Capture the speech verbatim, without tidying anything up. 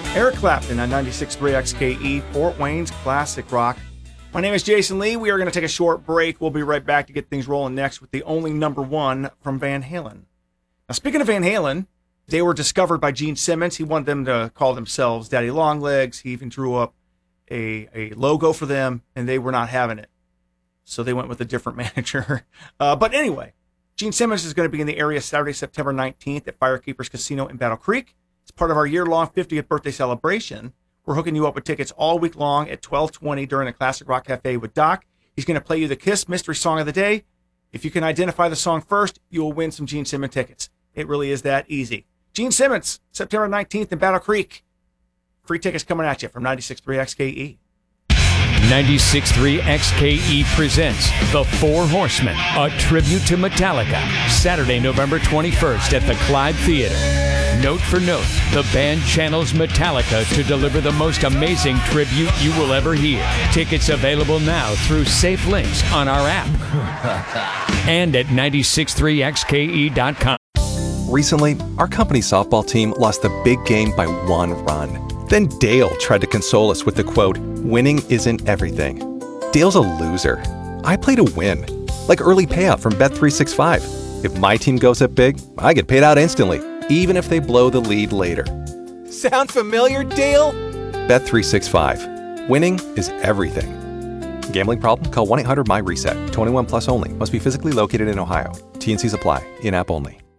Eric Clapton on ninety-six point three X K E, Fort Wayne's Classic Rock. My name is Jason Lee. We are going to take a short break. We'll be right back to get things rolling next with the only number one from Van Halen. Now, speaking of Van Halen, they were discovered by Gene Simmons. He wanted them to call themselves Daddy Longlegs. He even drew up a, a logo for them, and they were not having it. So they went with a different manager. Uh, but anyway, Gene Simmons is going to be in the area Saturday, September nineteenth at Firekeepers Casino in Battle Creek. It's part of our year-long fiftieth birthday celebration. We're hooking you up with tickets all week long at twelve twenty during the Classic Rock Cafe with Doc. He's going to play you the Kiss Mystery Song of the Day. If you can identify the song first, you will win some Gene Simmons tickets. It really is that easy. Gene Simmons, September nineteenth in Battle Creek. Free tickets coming at you from ninety-six point three X K E. ninety-six point three X K E presents The Four Horsemen, a tribute to Metallica, Saturday, November twenty-first at the Clyde Theater. Note for note, the band channels Metallica to deliver the most amazing tribute you will ever hear. Tickets available now through safe links on our app and at ninety-six point three X K E dot com. Recently, our company softball team lost the big game by one run. Then Dale tried to console us with the quote, "Winning isn't everything." Dale's a loser. I play to win. Like early payout from Bet three sixty-five. If my team goes up big, I get paid out instantly, even if they blow the lead later. Sound familiar, Dale? Bet three sixty-five. Winning is everything. Gambling problem? Call one eight hundred M Y RESET. twenty-one plus only. Must be physically located in Ohio. T and Cs apply. In-app only.